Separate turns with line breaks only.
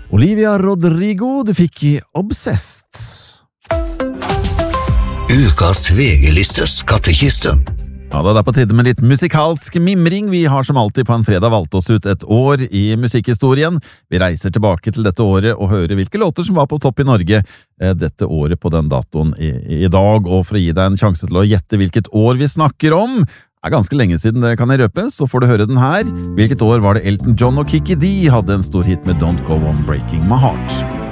Olivia Rodrigo, du fikk i Obsessed.
Ukas VG-listes skattekiste.
Ja, det er på tide med litt musikalsk mimring. Vi har som alltid på en fredag valgt oss ut et år i musikkhistorien. Vi reiser tilbake til dette året og hører hvilke låter som var på topp i Norge dette året på den datoen i dag. Og for å gi deg en sjanse til å gjette hvilket år vi snakker om, er ganske lenge siden, det kan jeg røpe, så får du høre den her. Hvilket år var det Elton John og Kiki D hadde en stor hit med Don't Go On Breaking My Heart?